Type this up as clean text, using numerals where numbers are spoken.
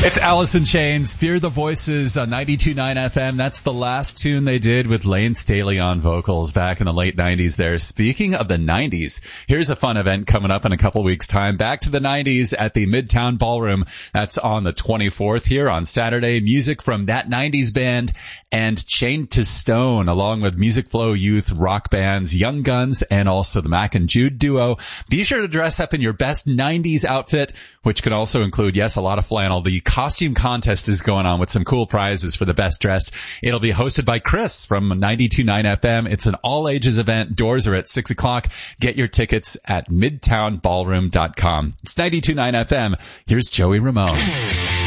It's Alice in Chains, Fear the Voices on 92.9 FM. That's the last tune they did with Lane Staley on vocals back in the late 90s there. Speaking of the 90s, here's a fun event coming up in a couple weeks' time. Back to the 90s at the Midtown Ballroom. That's on the 24th here on Saturday. Music from That 90s Band and Chained to Stone, along with Music Flow Youth rock bands, Young Guns, and also the Mac and Jude duo. Be sure to dress up in your best 90s outfit, which can also include, yes, a lot of flannel. The costume contest is going on with some cool prizes for the best dressed. It'll be hosted by Chris from 92.9 FM. It's an all-ages event. Doors are at 6 o'clock. Get your tickets at midtownballroom.com. It's 92.9 FM. Here's Joey Ramone.